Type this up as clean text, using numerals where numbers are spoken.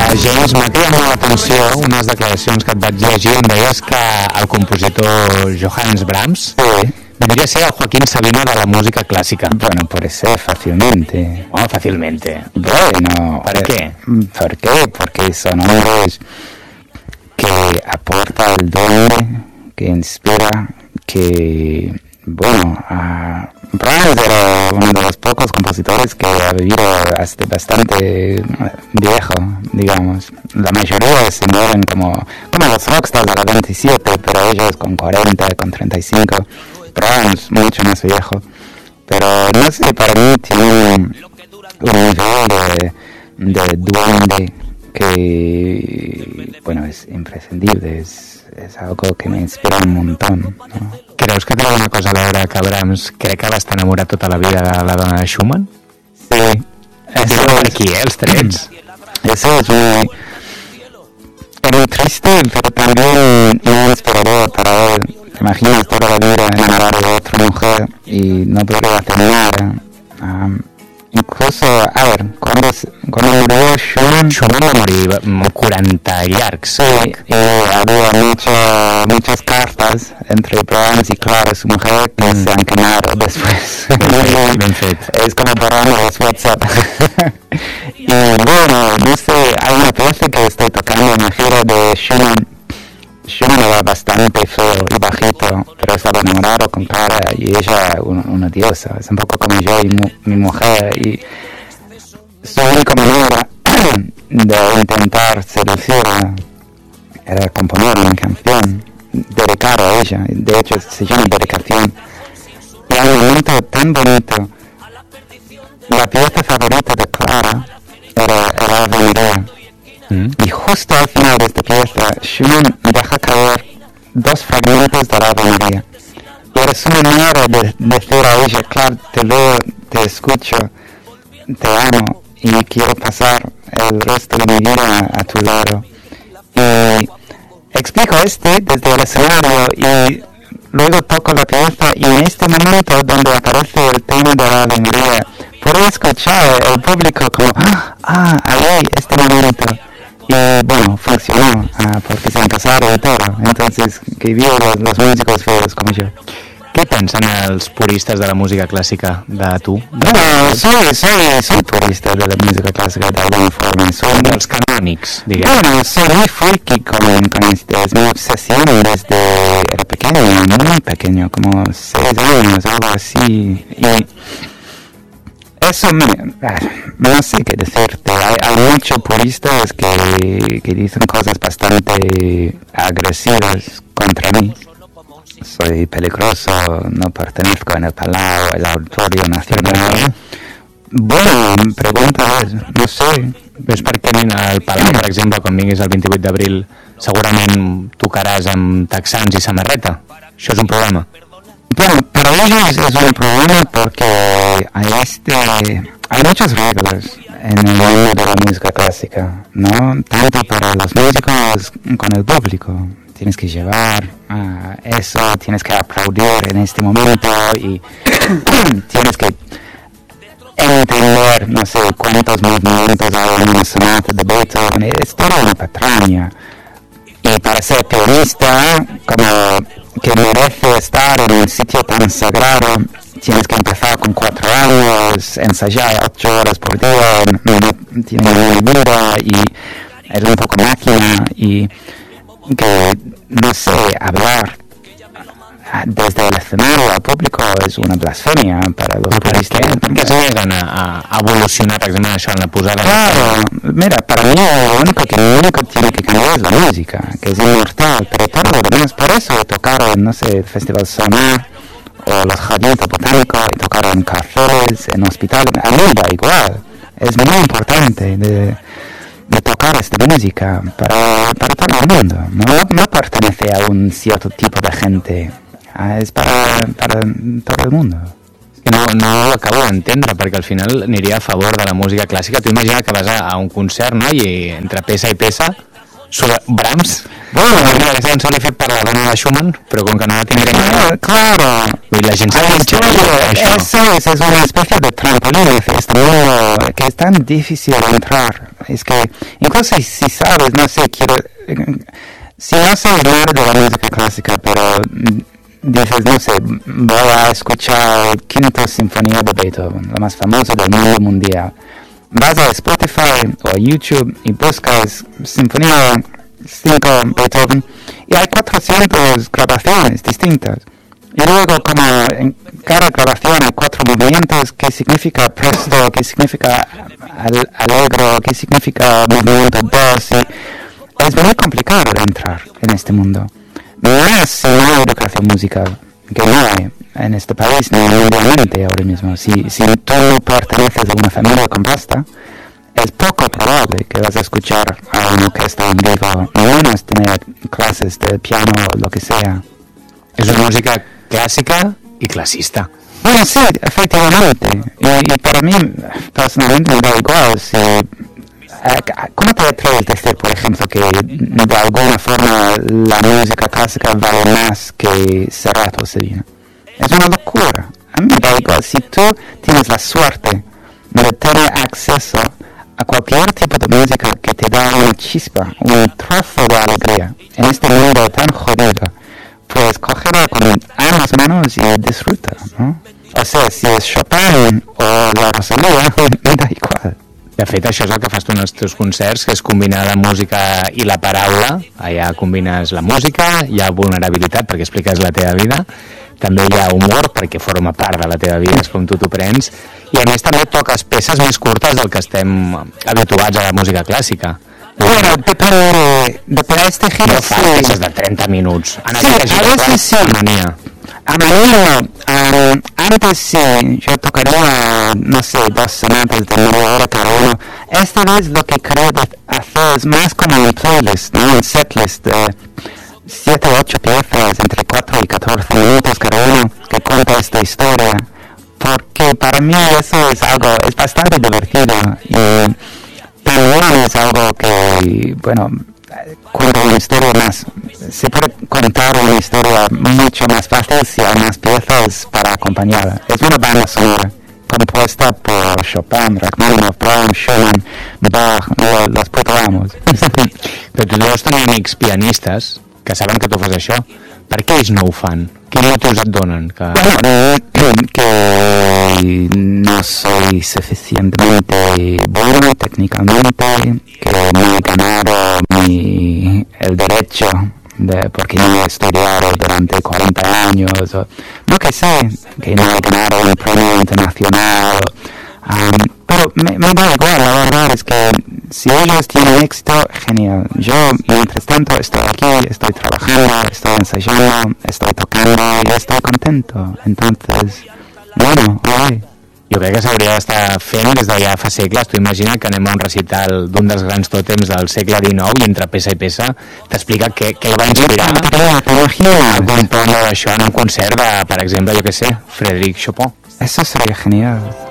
James, m'ha cridat l'atenció unes declaracions que et vaig llegir on deies que el compositor Johannes Brahms vendría a ser el Joaquín Sabina de la música clásica. Bueno, puede ser fácilmente. Oh, fácilmente. Bueno, ¿Por qué? ¿Por qué? Porque son hombres que aportan el don, que inspira, que, bueno, Brahms era uno de los pocos compositores que ha vivido hasta bastante viejo, digamos. La mayoría se mueren como los rockstars a los 27, pero ellos con 40, con 35. Brahms mucho más viejo. Pero no sé, para mí tiene un nivel de duende que, bueno, es imprescindible, es algo que me inspira un montón, ¿no? Creus que té alguna cosa a veure que Brahms crec que va estar enamorat tota la vida de la dona de Schumann? Sí. Eso és aquí, els trets. Eso es muy triste, pero también muy inspirador para él. ¿Te imaginas toda la vida enamorado de otra mujer y no poder hacer nada? Incluso, a ver, cuando murió Schumann va morir 40 llargs. Sí, y había muchas cartas entre Brahms y Clara, su mujer, que se han quemado después. Ben fet. Es como borrando los WhatsApp. Y bueno, no sé, hay una pieza que estoy tocando en la gira de Schumann. Schumann era bastante feo y bajito, pero estaba enamorado con Clara y ella una diosa. Es un poco como yo y mi mujer. Y su única manera de intentar seducirla era componer una canción dedicada a ella. De hecho, se llama Dedicación. Y hay un momento tan bonito. La pieza favorita de Clara era el Ave María. Y justo al final de esta pieza, Schumann deja caer 2 fragmentos de la Ave María. Y era su manera de decir a ella, claro, te veo, te escucho, te amo y quiero pasar el resto de mi vida a tu lado. Y explico desde el escenario y luego toco la pieza y en este momento donde aparece el tema de la Ave María, puedo escuchar el público como, ahí, este momento. Y bueno, funcionó, porque se han casado y todo. Entonces, que vivo los músicos feos como yo. Què pensen els puristes de la música clàssica de tu? Bueno, soy purista de la música clásica de alguna forma. Soy dels canònics, diguem. Bueno, soy muy freaky con esto. Es mi obsesión desde era pequeño, muy pequeño, como 6 años, algo así. Y eso no sé qué decirte. Hay muchos puristas que dicen cosas bastante agresivas contra mí. Soy peligroso, no pertenezco en el Palau, el Auditorio Nacional. Bueno, pregunta és, no sé. És perquè al Palau, per exemple, quan vinguis el 28 d'abril, segurament tocaràs amb texans i samarreta. Això és un problema. Bueno, para ellos es un problema porque hay muchas reglas en el mundo de la música clásica, ¿no? Tanto para los músicos con el público. Tienes que llevar eso, tienes que aplaudir en este momento y tienes que entender, no sé, cuántos movimientos hay en una sonata de Beethoven. Es toda una patraña. Y para ser pianista, como que merece estar en un sitio tan sagrado, tienes que empezar con 4 años, ensayar 8 horas por día, no tiene ninguna vida y es un poco máquina y que, no sé, hablar desde el escenario al público es una blasfemia para los puristas. Per què se lleguen a evolucionar, per exemple, això en la posada? Claro, mira, para mí lo único que tiene que cambiar es la música, que es inmortal, pero todo lo demás, por eso tocaron, no sé, el Festival Sonar o los jardines botánicos, y tocaron en cárceles, en hospitales, a mí da igual, es muy importante de tocar esta música para todo el mundo, no pertenece a un cierto tipo de gente, es para todo el mundo. No ho acabo d'entendre, perquè al final aniria a favor de la música clàssica. Tu imagina que vas a un concert, no?, i entre peça i peça surt Brahms Bueno, aquesta cançó l'he fet per la dona de Schumann, però com que no la tindrem... Claro. La gent s'ha Eso es una especie de trampolín de este mundo que es tan difícil entrar. Es que, incluso si sabes, no sé, si no sabes nada de la música clásica, pero dices, no sé, voy a escuchar Quinta Sinfonía de Beethoven, la más famosa del mundo mundial. Vas a Spotify o a YouTube y buscas Sinfonía 5 Beethoven y hay 400 grabaciones distintas. Y luego, como en cada grabación hay 4 movimientos, ¿qué significa presto? ¿Qué significa allegro? ¿Qué significa movimiento 2? Es muy complicado entrar en este mundo. Más si no hay educación musical, que no hay en este país ni mundialmente ahora mismo. Si tú no perteneces a una familia con pasta, es poco probable que vas a escuchar a una orquesta en vivo, o menos tener clases de piano o lo que sea. Es una música clásica y clasista. Bueno, sí, efectivamente. Y para mí, personalmente, me da igual si... ¿Cómo te atreves a decir, por ejemplo, que de alguna forma la música clásica vale más que Serrat o Sevilla? Es una locura. A mí me da igual. Si tú tienes la suerte de tener acceso a cualquier tipo de música que te da una chispa, un trozo de alegría en este mundo tan jodido, pues cógelo con ambas manos y disfruta, ¿no? O sea, si es Chopin o la Rosalía, me da igual. De fet, això és el que fas tu en els teus concerts, que és combinar la música i la paraula. Allà combines la música, hi ha vulnerabilitat perquè expliques la teva vida, també hi ha humor perquè forma part de la teva vida, és com tu t'ho prens, i a més també toques peces més curtes del que estem habituats a la música clàssica. Bueno, depende de este giro. No fas peces de 30 minuts. Sí, a veces sí. Antes sí, yo tocaría, no sé, 2 sonatas de media hora cada uno. Esta vez lo que creo hacer es más como un playlist, ¿no? Un setlist de 7 o 8 piezas entre 4 y 14 minutos cada uno que cuenta esta historia. Porque para mí eso es bastante divertido y también es algo que, bueno, cuenta una historia más. Se puede contar una historia mucho más fácil si hay más piezas para acompañarla. Es una banda sonora compuesta por Chopin, Rachmaninoff, Brahms, Schumann, Bach, los putos amos. Però tu deus tenir amics pianistes que saben que tu fas això. Per què ells no ho fan? Quins motius et donen? Que no soy suficientemente bueno técnicamente, que no he ganado el derecho porque no he estudiado durante 40 años, o no que sé, que no he ganado un premio internacional, pero me da igual, la verdad es que si ellos tienen éxito, genial. Yo, mientras tanto, estoy aquí, estoy trabajando, estoy ensayando, estoy tocando y estoy contento. Entonces, bueno, guay. Jo crec que s'hauria d'estar fent des de ja fa segles. Tu imagina que anem a un recital d'un dels grans tòtems del segle XIX i entre peça i peça t'explica què el va inspirar a compondre això en un concert de, per exemple, jo què sé, Frédéric Chopin. Eso sería genial.